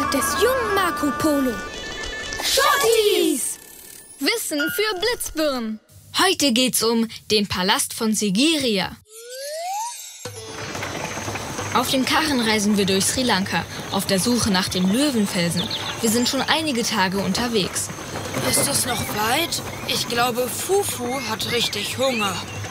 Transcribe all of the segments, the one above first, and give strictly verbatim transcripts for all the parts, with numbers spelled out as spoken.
Abenteuer des jungen Marco Polo. Schottis! Wissen für Blitzbirnen. Heute geht's um den Palast von Sigiriya. Auf dem Karren reisen wir durch Sri Lanka, auf der Suche nach dem Löwenfelsen. Wir sind schon einige Tage unterwegs. Ist es noch weit? Ich glaube, Fufu hat richtig Hunger.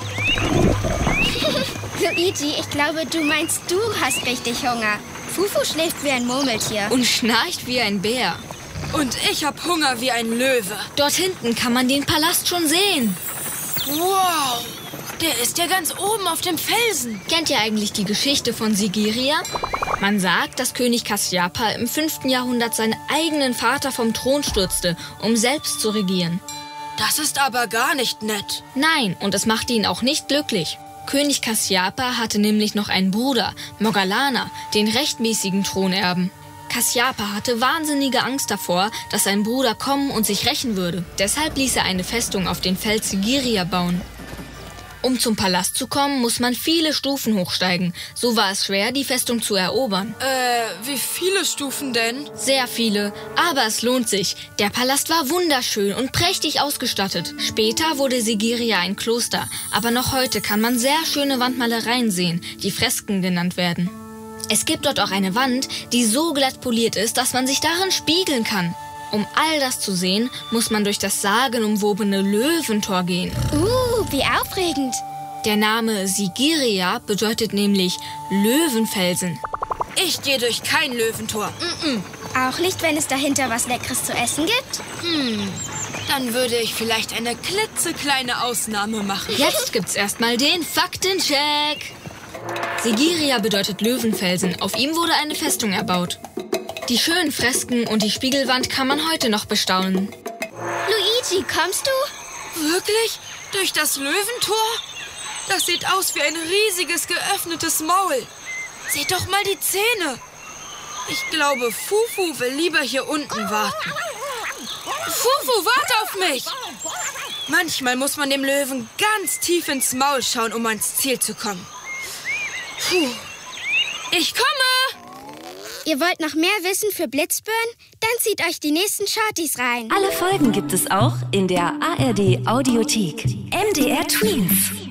Luigi, ich glaube, du meinst, du hast richtig Hunger. Fufu schläft wie ein Murmeltier. Und schnarcht wie ein Bär. Und ich hab Hunger wie ein Löwe. Dort hinten kann man den Palast schon sehen. Wow, der ist ja ganz oben auf dem Felsen. Kennt ihr eigentlich die Geschichte von Sigiriya? Man sagt, dass König Kasyapa im fünften Jahrhundert seinen eigenen Vater vom Thron stürzte, um selbst zu regieren. Das ist aber gar nicht nett. Nein, und es machte ihn auch nicht glücklich. König Kasyapa hatte nämlich noch einen Bruder, Moggallana, den rechtmäßigen Thronerben. Kasyapa hatte wahnsinnige Angst davor, dass sein Bruder kommen und sich rächen würde. Deshalb ließ er eine Festung auf den Fels Sigiriya bauen. Um zum Palast zu kommen, muss man viele Stufen hochsteigen. So war es schwer, die Festung zu erobern. Äh, wie viele Stufen denn? Sehr viele, aber es lohnt sich. Der Palast war wunderschön und prächtig ausgestattet. Später wurde Sigiriya ein Kloster, aber noch heute kann man sehr schöne Wandmalereien sehen, die Fresken genannt werden. Es gibt dort auch eine Wand, die so glatt poliert ist, dass man sich darin spiegeln kann. Um all das zu sehen, muss man durch das sagenumwobene Löwentor gehen. Uh, wie aufregend. Der Name Sigiriya bedeutet nämlich Löwenfelsen. Ich gehe durch kein Löwentor. Mm-mm. Auch nicht, wenn es dahinter was Leckeres zu essen gibt? Hm, dann würde ich vielleicht eine klitzekleine Ausnahme machen. Jetzt gibt's erstmal den Faktencheck. Sigiriya bedeutet Löwenfelsen. Auf ihm wurde eine Festung erbaut. Die schönen Fresken und die Spiegelwand kann man heute noch bestaunen. Luigi, kommst du? Wirklich? Durch das Löwentor? Das sieht aus wie ein riesiges geöffnetes Maul. Seht doch mal die Zähne. Ich glaube, Fufu will lieber hier unten warten. Fufu, warte auf mich! Manchmal muss man dem Löwen ganz tief ins Maul schauen, um ans Ziel zu kommen. Puh. Ich komme! Ihr wollt noch mehr Wissen für Blitzbirnen? Dann zieht euch die nächsten Shorties rein. Alle Folgen gibt es auch in der A R D Audiothek. M D R Tweens.